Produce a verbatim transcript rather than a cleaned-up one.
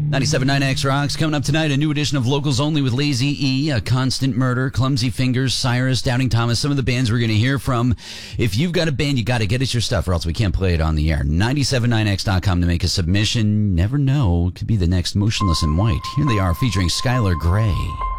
ninety-seven point nine X Rocks. Coming up tonight, a new edition of Locals Only with Lazy E, A Constant Murder, Clumsy Fingers, Cyrus, Doubting Thomas, some of the bands we're going to hear from. If you've got a band, you got to get us your stuff or else we can't play it on the air. ninety-seven point nine X dot com to make a submission. Never know. Could be the next Motionless in White. Here they are featuring Skylar Grey.